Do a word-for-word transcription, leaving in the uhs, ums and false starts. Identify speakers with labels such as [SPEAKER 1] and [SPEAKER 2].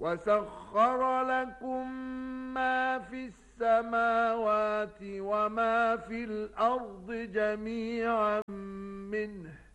[SPEAKER 1] وسخر لكم ما في السماوات وما في الأرض جميعا منه